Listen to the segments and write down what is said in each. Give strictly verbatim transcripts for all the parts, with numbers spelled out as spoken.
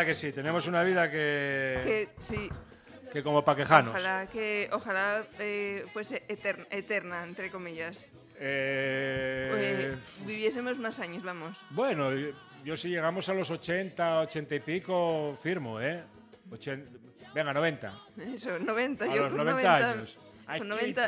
verdad que sí, tenemos una vida que... Que sí. Que como pa' quejarnos. Ojalá que ojalá eh, fuese eterna, eterna, entre comillas. Eh... Eh, viviésemos más años, vamos. Bueno, yo si llegamos a los ochenta, ochenta y pico, firmo, ¿eh? ochenta, venga, noventa. Eso, noventa. A Yo los con noventa noventa años. Con noventa.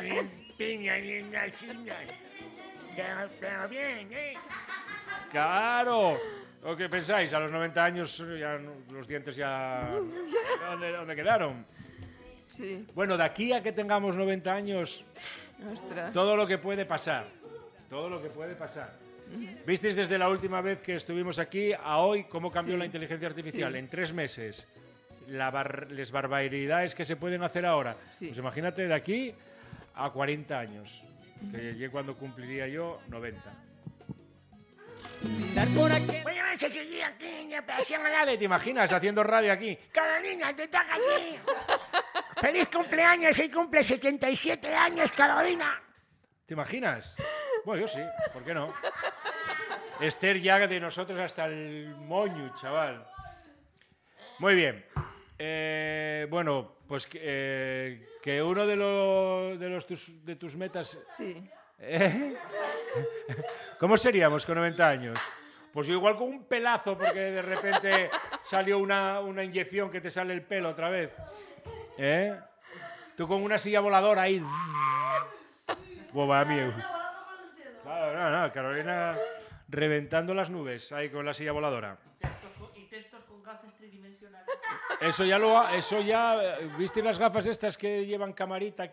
Pero bien, ¿eh? Claro. ¿O qué pensáis? A los noventa años ya no- los dientes ya... ¿Dónde, dónde quedaron? Sí. Bueno, de aquí a que tengamos noventa años, Ostras. todo lo que puede pasar. Todo lo que puede pasar. ¿Visteis desde la última vez que estuvimos aquí a hoy cómo cambió Sí. la inteligencia artificial? Sí. En tres meses. La bar- les barbaridades que se pueden hacer ahora. Sí. Pues imagínate de aquí a cuarenta años. Que llegué cuando cumpliría yo noventa. Bueno, se seguía aquí en Operación Agave. ¿Te imaginas haciendo radio aquí? Carolina, te toca aquí. ¡Feliz cumpleaños! Hoy cumple setenta y siete años, Carolina. ¿Te imaginas? Bueno, yo sí, ¿por qué no? Esther ya de nosotros hasta el moño, chaval. Muy bien. Eh, bueno, pues que, eh, que uno de, los de, los tus, de tus metas... Sí. ¿Eh? ¿Cómo seríamos con noventa años? Pues yo igual con un pelazo, porque de repente salió una, una inyección que te sale el pelo otra vez. ¿Eh? Tú con una silla voladora ahí. Boba, amigo. Claro, no, no, Carolina reventando las nubes ahí con la silla voladora. Y textos con gafas tridimensionales. Eso ya lo, ha- eso ya, ¿viste las gafas estas que llevan camarita